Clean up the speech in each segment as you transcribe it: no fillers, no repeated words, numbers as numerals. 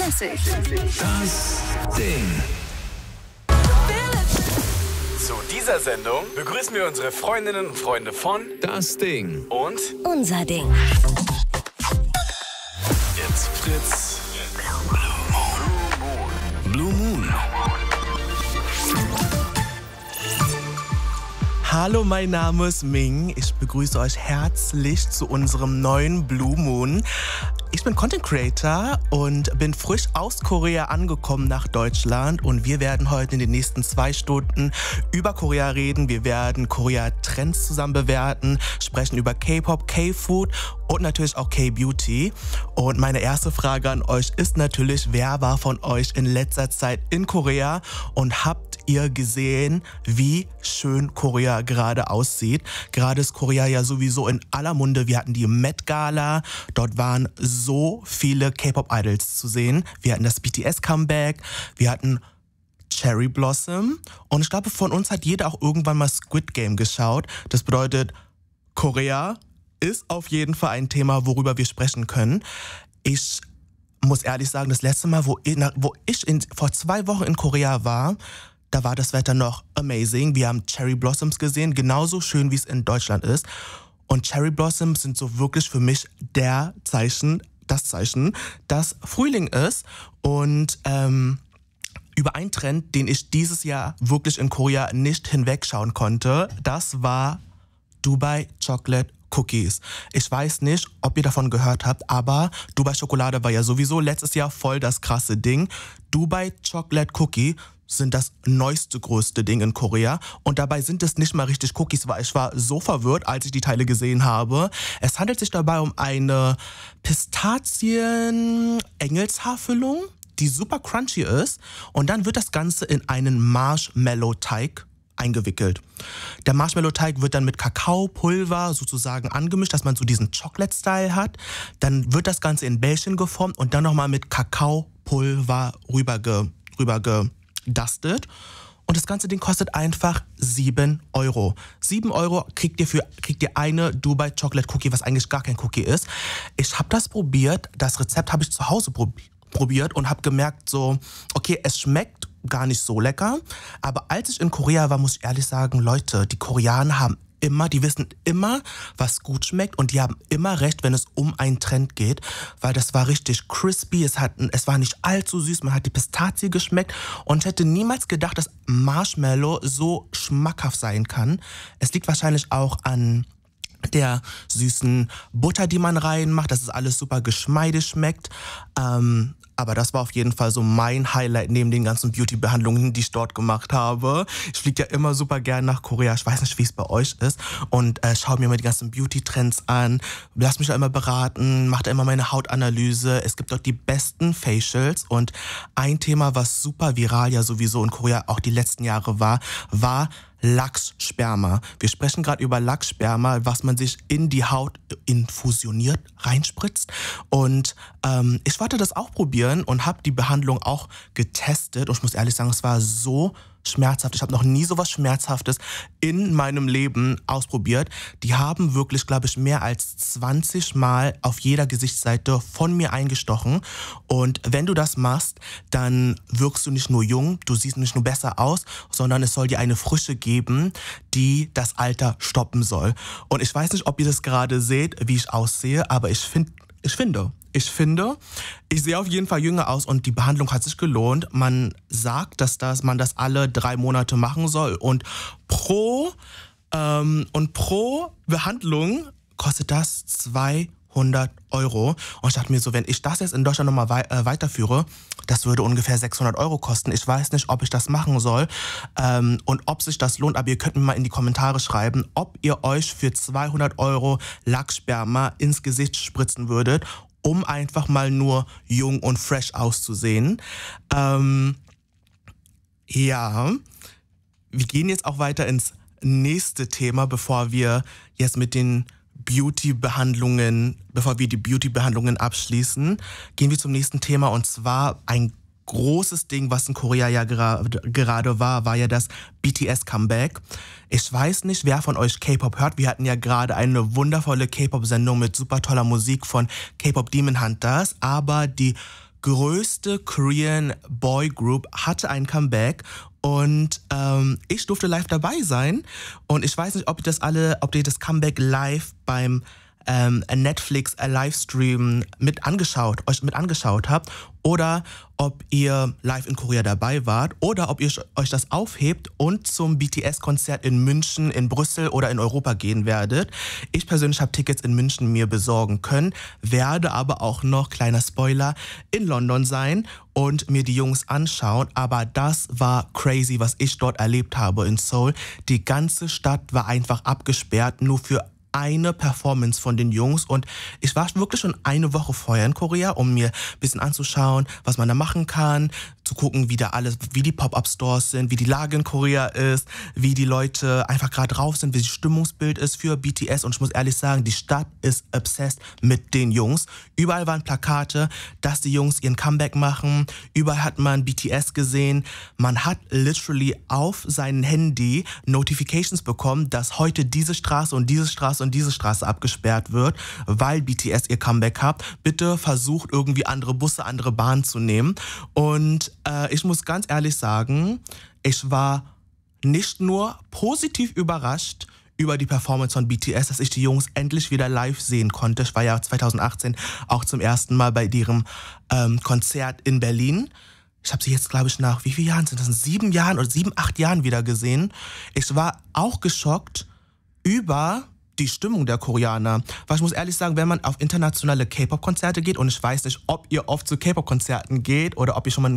Flüssig. Das Ding. Zu dieser Sendung begrüßen wir unsere Freundinnen und Freunde von Das Ding. und Unser Ding. jetzt Fritz. Blue Moon. Hallo, mein Name ist Ming. Ich begrüße euch herzlich zu unserem neuen Blue Moon. Ich bin Content Creator und bin frisch aus Korea angekommen nach Deutschland. Und wir werden heute in den nächsten 2 Stunden über Korea reden. Wir werden Korea-Trends zusammen bewerten, sprechen über K-Pop, K-Food und natürlich auch K-Beauty. Und meine erste Frage an euch ist natürlich, wer war von euch in letzter Zeit in Korea und habt ihr gesehen, wie schön Korea gerade aussieht? Gerade ist Korea ja sowieso in aller Munde. Wir hatten die Met Gala, dort waren so viele K-Pop-Idols zu sehen. Wir hatten das BTS-Comeback, wir hatten Cherry Blossom und ich glaube, von uns hat jeder auch irgendwann mal Squid Game geschaut. Das bedeutet, Korea ist auf jeden Fall ein Thema, worüber wir sprechen können. Ich muss ehrlich sagen, das letzte Mal, wo ich vor 2 Wochen in Korea war, da war das Wetter noch amazing. Wir haben Cherry Blossoms gesehen, genauso schön, wie es in Deutschland ist. Und Cherry Blossoms sind so wirklich für mich das Zeichen, dass Frühling ist. Und über einen Trend, den ich dieses Jahr wirklich in Korea nicht hinwegschauen konnte, das war Dubai Chocolate Cookies. Ich weiß nicht, ob ihr davon gehört habt, aber Dubai Schokolade war ja sowieso letztes Jahr voll das krasse Ding. Dubai Chocolate Cookie sind das neueste, größte Ding in Korea. Und dabei sind es nicht mal richtig Cookies, weil ich war so verwirrt, als ich die Teile gesehen habe. Es handelt sich dabei um eine Pistazien-Engelshaarfüllung, die super crunchy ist. Und dann wird das Ganze in einen Marshmallow-Teig eingewickelt. Der Marshmallow-Teig wird dann mit Kakaopulver sozusagen angemischt, dass man so diesen Chocolate-Style hat. Dann wird das Ganze in Bällchen geformt und dann nochmal mit Kakaopulver rübergedustet. Und das ganze Ding kostet einfach 7 Euro. 7 Euro kriegt ihr eine Dubai Chocolate Cookie, was eigentlich gar kein Cookie ist. Ich habe das probiert, das Rezept habe ich zu Hause probiert und habe gemerkt so, okay, es schmeckt gar nicht so lecker. Aber als ich in Korea war, muss ich ehrlich sagen, Leute, die Koreaner die wissen immer, was gut schmeckt und die haben immer recht, wenn es um einen Trend geht, weil das war richtig crispy, es war nicht allzu süß, man hat die Pistazie geschmeckt und ich hätte niemals gedacht, dass Marshmallow so schmackhaft sein kann. Es liegt wahrscheinlich auch an der süßen Butter, die man reinmacht, dass es alles super geschmeidig schmeckt. Aber das war auf jeden Fall so mein Highlight neben den ganzen Beauty-Behandlungen, die ich dort gemacht habe. Ich fliege ja immer super gern nach Korea. Ich weiß nicht, wie es bei euch ist. Und schaue mir mal die ganzen Beauty-Trends an. Lass mich da immer beraten, mache da immer meine Hautanalyse. Es gibt dort die besten Facials. Und ein Thema, was super viral ja sowieso in Korea auch die letzten Jahre war Lachssperma. Wir sprechen gerade über Lachssperma, was man sich in die Haut infusioniert, reinspritzt. Und ich wollte das auch probieren und habe die Behandlung auch getestet. Und ich muss ehrlich sagen, es war so schmerzhaft. Ich habe noch nie so was Schmerzhaftes in meinem Leben ausprobiert. Die haben wirklich, glaube ich, mehr als 20 Mal auf jeder Gesichtsseite von mir eingestochen. Und wenn du das machst, dann wirkst du nicht nur jung, du siehst nicht nur besser aus, sondern es soll dir eine Frische geben, die das Alter stoppen soll. Und ich weiß nicht, ob ihr das gerade seht, wie ich aussehe, aber ich finde, ich sehe auf jeden Fall jünger aus und die Behandlung hat sich gelohnt. Man sagt, dass man das alle 3 Monate machen soll und pro Behandlung kostet das 200 Euro. Und ich dachte mir so, wenn ich das jetzt in Deutschland nochmal weiterführe, das würde ungefähr 600 Euro kosten. Ich weiß nicht, ob ich das machen soll und ob sich das lohnt, aber ihr könnt mir mal in die Kommentare schreiben, ob ihr euch für 200 Euro Lachssperma ins Gesicht spritzen würdet, um einfach mal nur jung und fresh auszusehen. Ja, wir gehen jetzt auch weiter ins nächste Thema, bevor wir die Beauty-Behandlungen abschließen, gehen wir zum nächsten Thema und zwar ein großes Ding, was in Korea ja gerade war ja das BTS-Comeback. Ich weiß nicht, wer von euch K-Pop hört. Wir hatten ja gerade eine wundervolle K-Pop-Sendung mit super toller Musik von K-Pop Demon Hunters, aber die größte Korean Boy Group hatte ein Comeback und ich durfte live dabei sein und ich weiß nicht, ob ihr das Comeback live beim Netflix Livestream euch mit angeschaut habt oder ob ihr live in Korea dabei wart oder ob ihr euch das aufhebt und zum BTS-Konzert in München, in Brüssel oder in Europa gehen werdet. Ich persönlich habe Tickets in München mir besorgen können, werde aber auch noch, kleiner Spoiler, in London sein und mir die Jungs anschauen. Aber das war crazy, was ich dort erlebt habe in Seoul. Die ganze Stadt war einfach abgesperrt, nur für eine Performance von den Jungs und ich war wirklich schon eine Woche vorher in Korea, um mir ein bisschen anzuschauen, was man da machen kann, zu gucken, wie die Pop-Up-Stores sind, wie die Lage in Korea ist, wie die Leute einfach gerade drauf sind, wie das Stimmungsbild ist für BTS und ich muss ehrlich sagen, die Stadt ist obsessed mit den Jungs. Überall waren Plakate, dass die Jungs ihren Comeback machen, überall hat man BTS gesehen, man hat literally auf sein Handy Notifications bekommen, dass heute diese Straße und diese Straße und diese Straße abgesperrt wird, weil BTS ihr Comeback hat. Bitte versucht irgendwie andere Busse, andere Bahnen zu nehmen. Und ich muss ganz ehrlich sagen, ich war nicht nur positiv überrascht über die Performance von BTS, dass ich die Jungs endlich wieder live sehen konnte. Ich war ja 2018 auch zum ersten Mal bei ihrem Konzert in Berlin. Ich habe sie jetzt, glaube ich, nach wie vielen Jahren sind das? 7 Jahren oder 7, 8 Jahren wieder gesehen. Ich war auch geschockt über die Stimmung der Koreaner. Weil ich muss ehrlich sagen, wenn man auf internationale K-Pop-Konzerte geht, und ich weiß nicht, ob ihr oft zu K-Pop-Konzerten geht oder ob ihr schon mal eine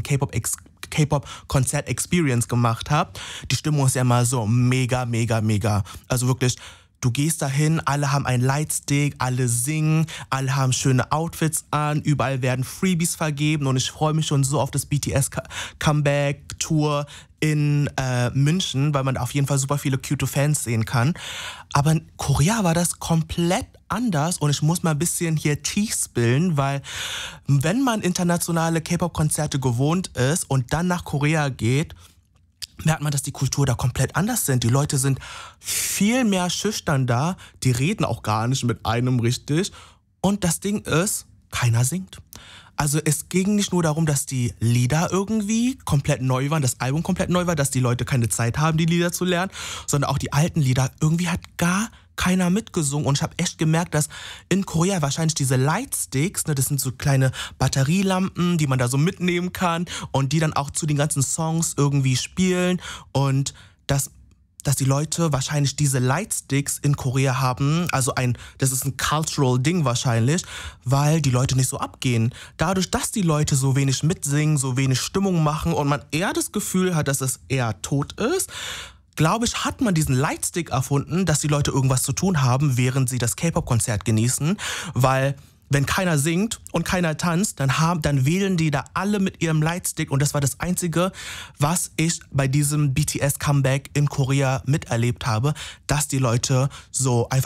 K-Pop-Konzert-Experience gemacht habt, die Stimmung ist ja immer so mega, mega, mega. Also wirklich, du gehst dahin, alle haben einen Lightstick, alle singen, alle haben schöne Outfits an, überall werden Freebies vergeben und ich freue mich schon so auf das BTS-Comeback-Tour in München, weil man da auf jeden Fall super viele cute Fans sehen kann. Aber in Korea war das komplett anders und ich muss mal ein bisschen hier tief spillen, weil wenn man internationale K-Pop-Konzerte gewohnt ist und dann nach Korea geht, merkt man, dass die Kultur da komplett anders sind. Die Leute sind viel mehr schüchtern da, die reden auch gar nicht mit einem richtig. Und das Ding ist, keiner singt. Also es ging nicht nur darum, dass die Lieder irgendwie komplett neu waren, das Album komplett neu war, dass die Leute keine Zeit haben, die Lieder zu lernen, sondern auch die alten Lieder. Irgendwie hat gar keiner mitgesungen und ich habe echt gemerkt, dass in Korea wahrscheinlich diese Lightsticks, das sind so kleine Batterielampen, die man da so mitnehmen kann und die dann auch zu den ganzen Songs irgendwie spielen und dass die Leute wahrscheinlich diese Lightsticks in Korea haben, also das ist ein cultural Ding wahrscheinlich, weil die Leute nicht so abgehen. Dadurch, dass die Leute so wenig mitsingen, so wenig Stimmung machen und man eher das Gefühl hat, dass es eher tot ist, glaube ich, hat man diesen Lightstick erfunden, dass die Leute irgendwas zu tun haben, während sie das K-Pop-Konzert genießen, weil wenn keiner singt und keiner tanzt, dann wählen die da alle mit ihrem Lightstick und das war das Einzige, was ich bei diesem BTS-Comeback in Korea miterlebt habe, dass die Leute so einfach